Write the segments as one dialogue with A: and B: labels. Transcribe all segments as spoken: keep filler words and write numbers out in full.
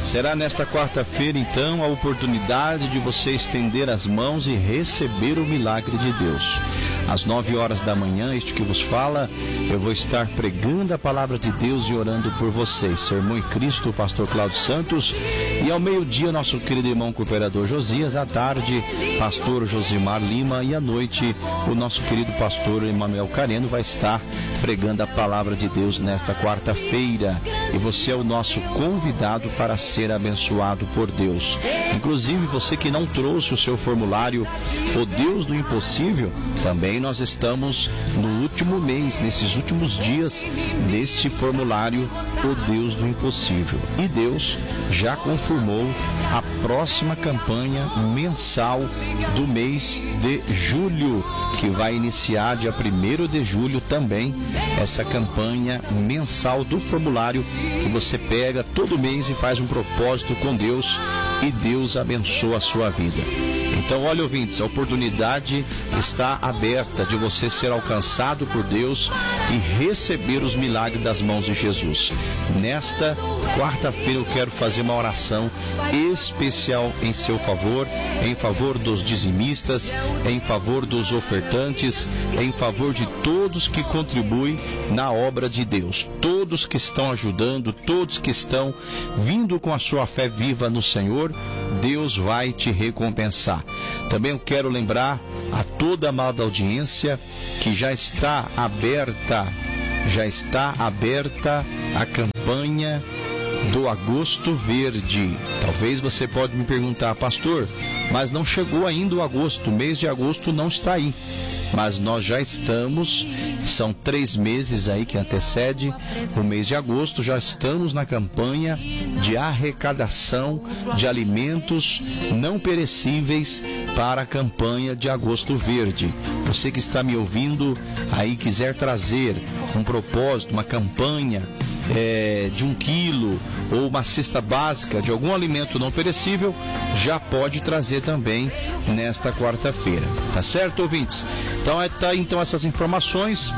A: Será nesta quarta-feira, então, a oportunidade de você estender as mãos e receber o milagre de Deus. Às nove horas da manhã, este que vos fala, eu vou estar pregando a palavra de Deus e orando por vocês. Sermão em Cristo, o pastor Cláudio Santos. E ao meio-dia, nosso querido irmão cooperador Josias. À tarde, pastor Josimar Lima. E à noite, o nosso querido pastor Emanuel Careno vai estar pregando a palavra de Deus nesta quarta-feira. E você é o nosso convidado para ser abençoado por Deus. Inclusive, você que não trouxe o seu formulário, o Deus do Impossível, também nós estamos no último mês, nesses últimos dias, neste formulário, o Deus do Impossível. E Deus já confirmou a próxima campanha mensal do mês de julho, que vai iniciar dia primeiro de julho também, essa campanha mensal do formulário, que você pega todo mês e faz um propósito com Deus, e Deus abençoa a sua vida. Então, olha, ouvintes, a oportunidade está aberta de você ser alcançado por Deus e receber os milagres das mãos de Jesus. Nesta quarta-feira eu quero fazer uma oração especial em seu favor, em favor dos dizimistas, em favor dos ofertantes, em favor de todos que contribuem na obra de Deus, todos que estão ajudando, todos que estão vindo com a sua fé viva no Senhor. Deus vai te recompensar. Também eu quero lembrar a toda a amada audiência que já está aberta, já está aberta a campanha do Agosto Verde. Talvez você pode me perguntar, pastor, mas não chegou ainda o agosto, o mês de agosto não está aí. Mas nós já estamos, são três meses aí que antecede o mês de agosto, já estamos na campanha de arrecadação de alimentos não perecíveis para a campanha de Agosto Verde. Você que está me ouvindo aí, quiser trazer um propósito, uma campanha É, de um quilo ou uma cesta básica de algum alimento não perecível, já pode trazer também nesta quarta-feira, tá certo, ouvintes? Então, é, tá, então essas informações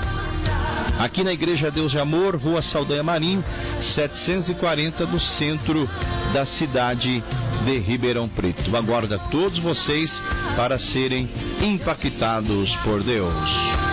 A: aqui na Igreja Deus de Amor, Rua Saldanha Marinho, setecentos e quarenta, no centro da cidade de Ribeirão Preto. Eu aguardo a todos vocês para serem impactados por Deus.